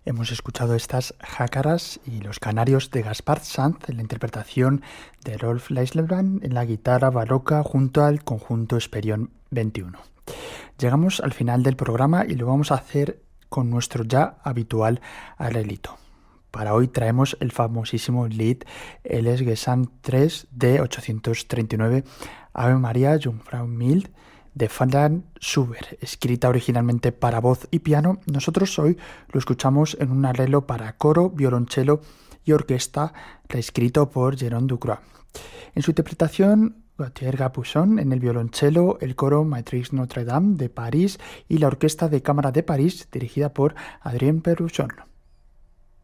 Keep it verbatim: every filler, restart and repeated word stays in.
Hemos escuchado estas jácaras y los canarios de Gaspard Sanz en la interpretación de Rolf Leislebrand en la guitarra barroca junto al conjunto Esperión veintiuno. Llegamos al final del programa y lo vamos a hacer con nuestro ya habitual arreglito. Para hoy traemos el famosísimo Lied Els Gesang tres de ochocientos treinta y nueve, Ave María Jungfrau mild, de Franz Schubert, escrita originalmente para voz y piano. Nosotros hoy lo escuchamos en un arreglo para coro, violonchelo y orquesta, reescrito por Jérôme Ducroix. En su interpretación, Gauthier Capuçon en el violonchelo, el coro Maîtrise Notre Dame de París y la orquesta de cámara de París, dirigida por Adrien Péruchon.